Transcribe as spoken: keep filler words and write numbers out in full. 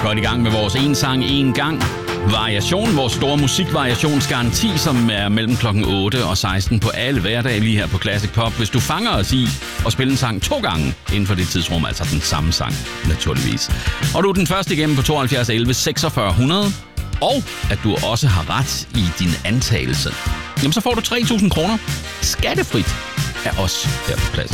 godt i gang med vores en sang, en gang variation. Vores store musikvariationsgaranti, som er mellem klokken otte og seksten på alle hverdage lige her på Classic Pop. Hvis du fanger os i at spille en sang to gange inden for det tidsrum, altså den samme sang, naturligvis. Og du er den første igennem på tooghalvfjerds elleve seksogfyrre hundrede, og at du også har ret i din antagelse, jamen så får du tre tusind kroner skattefrit af os her på Classic.